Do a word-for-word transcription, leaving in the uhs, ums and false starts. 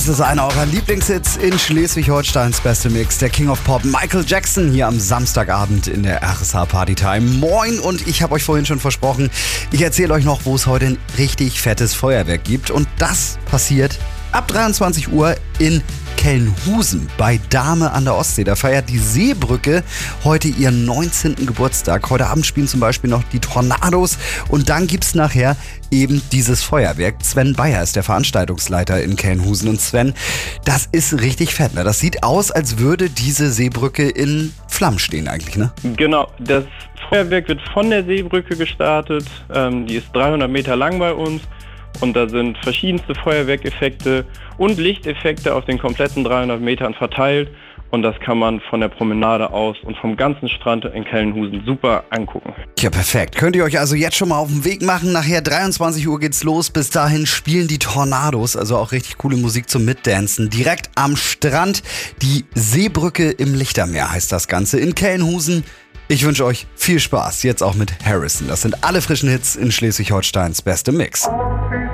Das ist einer eurer Lieblingshits in Schleswig-Holsteins beste Mix. Der King of Pop Michael Jackson hier am Samstagabend in der R S H Partytime. Moin, und ich habe euch vorhin schon versprochen, ich erzähle euch noch, wo es heute ein richtig fettes Feuerwerk gibt. Und das passiert ab dreiundzwanzig Uhr in Kelnhusen bei Dahme an der Ostsee. Da feiert die Seebrücke heute ihren neunzehnten Geburtstag. Heute Abend spielen zum Beispiel noch die Tornados und dann gibt's nachher eben dieses Feuerwerk. Sven Bayer ist der Veranstaltungsleiter in Kelnhusen. Und Sven, das ist richtig fett, ne? Das sieht aus, als würde diese Seebrücke in Flammen stehen eigentlich, ne? Genau, das Feuerwerk wird von der Seebrücke gestartet. Ähm, die ist dreihundert Meter lang bei uns. Und da sind verschiedenste Feuerwerkeffekte und Lichteffekte auf den kompletten dreihundert Metern verteilt. Und das kann man von der Promenade aus und vom ganzen Strand in Kelnhusen super angucken. Ja, perfekt. Könnt ihr euch also jetzt schon mal auf den Weg machen. Nachher dreiundzwanzig Uhr geht's los. Bis dahin spielen die Tornados, also auch richtig coole Musik zum Mitdancen. Direkt am Strand. Die Seebrücke im Lichtermeer heißt das Ganze in Kelnhusen. Ich wünsche euch viel Spaß, jetzt auch mit Harrison. Das sind alle frischen Hits in Schleswig-Holsteins beste Mix.